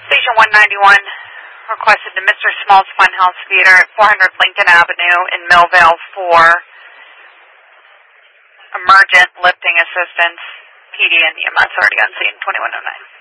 Station 191 requested to Mr. Small's Funhouse Theater at 400 Lincoln Avenue in Millvale for emergent lifting assistance. PD and EMS already on scene, 2109.